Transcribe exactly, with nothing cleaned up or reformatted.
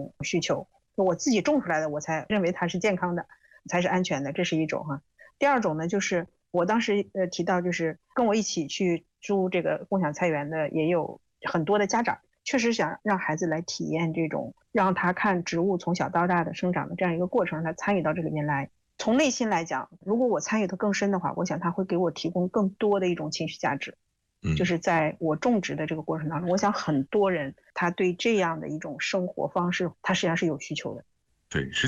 种需求，我自己种出来的我才认为它是健康的，才是安全的，这是一种哈。第二种呢，就是我当时呃提到，就是跟我一起去租这个共享菜园的也有很多的家长，确实想让孩子来体验这种，让他看植物从小到大的生长的这样一个过程，他参与到这里面来。从内心来讲，如果我参与的更深的话，我想他会给我提供更多的一种情绪价值。就是在我种植的这个过程当中，我想很多人他对这样的一种生活方式，他实际上是有需求的。 对，是。